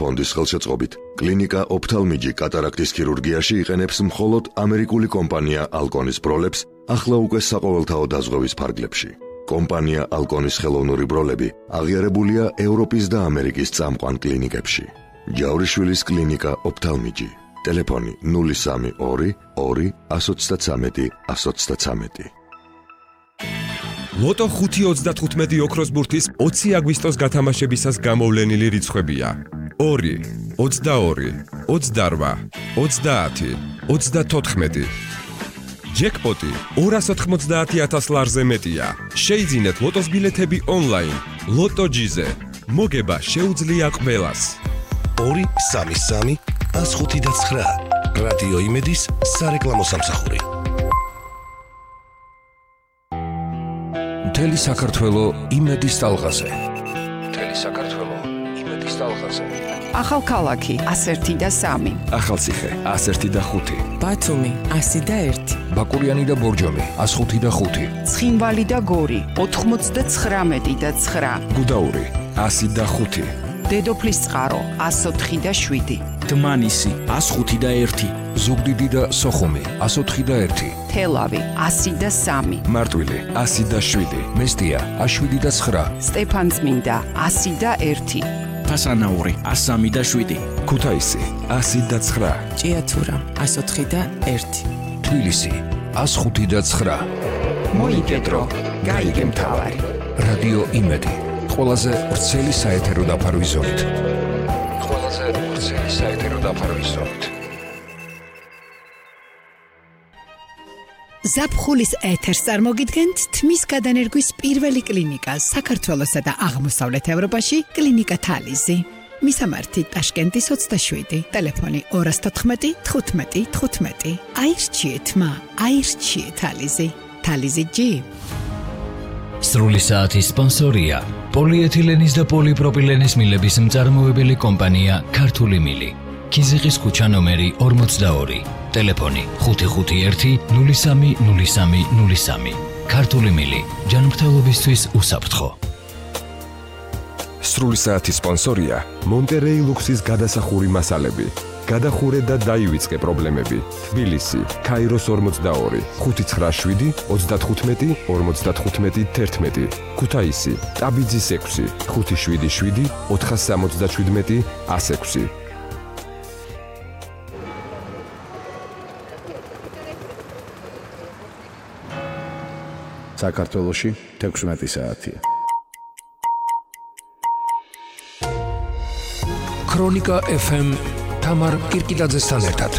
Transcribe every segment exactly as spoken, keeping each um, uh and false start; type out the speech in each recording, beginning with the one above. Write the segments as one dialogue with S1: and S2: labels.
S1: ფონდის ხელშეწყობით, კლინიკა ოფთალმიჯი კატარაქტის ქირურგიაში იყენებს მხოლოდ ამერიკული კომპანია ალკონის ბროლებს, ახლა უკვე საყოველთაო დაზღვევის ფარგლებში. კომპანია ალკონის ხელოვნური ბროლები აღიარებულია ევროპის და ამერიკის წამყვან კლინიკებში. ჯავრიშვილის კლინიკა ოფთალმიჯი. ტელეფონი ნული სამი ორი ორი একশো ოცდათვრამეტი একশো ოცდათვრამეტი.
S2: ლოტო ხუთი ოცდათხუთმეტი ოქროს ბურთის ოცი აგვისტოს გათამაშებისას გამოვლენილი რიცხვებია: ორი, ოცდაორი, ოცდარვა, ოცდაათი, ოცდათოთხმეტი. ჯეკპოტი ორას ოთხმოცდაათი ათას ლარზე მეტია. შეიძინეთ ლოტოს ბილეთები ონლაინ. ლოტო ჯიზე. მოგება შეუძლია ყველას.
S3: ორი სამი სამი ას ხუთი და ცხრა. რადიო იმედის სარეკლამო სამსახური.
S4: მთელი საქართველო იმედის ტალღაზე. მთელი საქართველო იმედის ტალღაზე.
S5: ახალქალაქი ას ერთი და სამი.
S4: ახალციხე ას ერთი და ხუთი.
S5: ბათუმი ასი და ერთი.
S4: ბაკურიანი და ბორჯომი ას ხუთი და ხუთი.
S5: ცხინვალი და გორი ოთხმოცდაცხრამეტი და ცხრა.
S4: გუდაური ასი და ხუთი.
S5: დედოფლის წყარო ას ოთხი და შვიდი.
S6: დმანისი ას ხუთი და ერთი.
S4: ზუგდიდი და სოხუმი ას ოთხი და ერთი.
S5: თელავი ასი და სამი.
S4: მარტვილი ასი და შვიდი. მესტია ას შვიდი და ცხრა.
S5: სტეფანწმინდა ასი და ერთი.
S6: ფასანაური ას სამი და შვიდი.
S4: ქუთაისი ასი და ცხრა.
S5: ჭიათურა ას ოთხი და ერთი.
S4: თბილისი ას ხუთი და ცხრა.
S5: მოიკედრო გაიგე მთავარი.
S4: რადიო იმედი ყველაზე ვრცელი საეთერო დაფარვის ზოლით. ყველაზე ვრცელი საეთერო დაფარვის ზოლით.
S7: ზაფხულის ეთერს წარმოგიდგენთ თმის გადანერგვის პირველი კლინიკა საქართველოსა და აღმოსავლეთ ევროპაში კლინიკა თალიზი. მისამართი ტაშკენტის ოცდაშვიდი. ტელეფონი ორას თოთხმეტი თხუთმეტი თხუთმეტი. აირჩიეთ მა, აირჩიეთ თალიზი. თალიზი ჯი.
S8: სრული საათის სპონსორია პოლიეთილენის და პოლიპროპილენის მილების მწარმოებელი კომპანია ქართული მილი. ქიზიყის ქუჩა ნომერი ორმოცდაორი. ტელეფონი ხუთი ხუთი ერთი ნული სამი ნული სამი ნული სამი. ქართული მილი ჯანმრთელობისთვის უსაფრთხო.
S2: სრული საათის სპონსორია მონტერეი ლუქსის გადასახური მასალები. გადახურე და დაივიწყე პრობლემები. თბილისი, ქაიროს ორმოცდაორი, ხუთი ცხრა შვიდი ოცდათხუთმეტი ორმოცდათხუთმეტი თერთმეტი. ქუთაისი, ტაბიძის ექვსი, ხუთი შვიდი შვიდი ოთხას სამოცდაშვიდმეტი ას ექვსი.
S9: საქართველოში თექვსმეტი საათია.
S4: ქრონიკა ეფ ემ თამარ კირკიტაძესთან ერთად.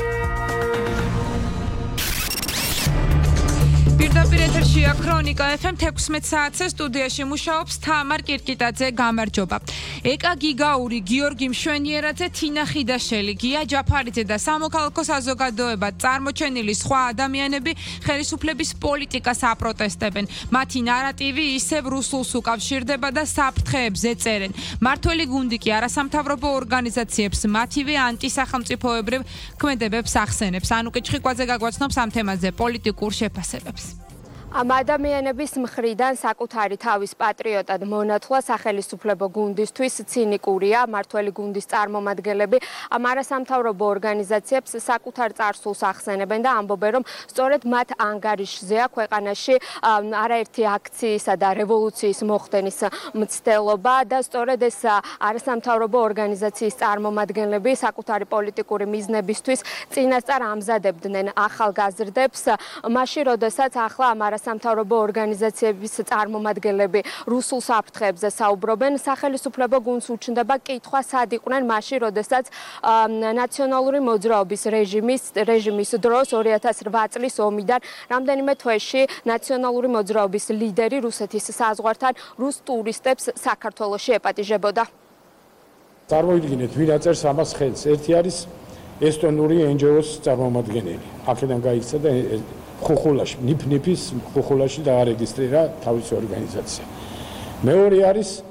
S10: პირდაპირ ეთერშია ქრონიკა ეფ ემ თექვსმეტ საათზე სტუდიაში მუშაობს თამარ კირკიტაძე. გამარჯობა. ეკა გიგაური, გიორგი მშვენიერაძე, თინა ხიდაშელი, გია ჯაფარიძე და სამოქალაქო საზოგადოება წარმოჩენილი სხვა ადამიანები ხელისუფლების პოლიტიკას აპროტესტებენ. მათი ნარატივი ისევ რუსულს უკავშირდება და საფრთხეებზე წერენ. მართველი გუნდი კი არასამთავრობო ორგანიზაციებს მათივე ანტისახელმწიფოებრივ ქმედებებს ახსენებს. ანუკე ჩხიკვაძე გაგვაცნობს ამ თემაზე პოლიტიკურ შეფასებებს.
S11: ამ ადამიანების მხრიდან საკუთარი თავის პატრიოტად მონათლა სახელისუფლებო გუნდისთვის ცინიკურია. მართველი გუნდის წარმომადგენლები ამ არასამთავრობო ორგანიზაციებს საკუთარ წარსულს ახსენებენ და ამბობენ, რომ სწორედ მათ ანგარიშზეა ქვეყანაში არაერთი აქციისა და რევოლუციის მოხდენის მცდელობა და სწორედ ეს არასამთავრობო ორგანიზაციის წარმომადგენლები საკუთარი პოლიტიკური მიზნებისთვის წინასწარ ამზადებდნენ ახალგაზრდებს. მაშინ, როდესაც ახლა ამ სამთავრობო ორგანიზაციების წარმომადგენლები რუსულ საფრთხეებზე საუბრობენ, სახელისუფლებო გუნდს უჩნდება კითხვა, სად იყვნენ მაშინ, როდესაც ნაციონალური მოძრაობის რეჟიმის რეჟიმის დროს ორი ათას რვა წლის ომიდან რამდენიმე თვეში ნაციონალური მოძრაობის ლიდერი რუსეთის საზღვართან რუს ტურისტებს საქართველოში ეპატიჟებოდა.
S12: წარმოიდგინეთ, ვინ აწერს ამას ხელს. ერთი არის ესტონური en ge o-ს წარმომადგენელი. აქედან გაიქცა და ხუხულაში, ნიფ-ნიფის ხუხულაში დაარეგისტრირა თავისი ორგანიზაცია. მეორე არის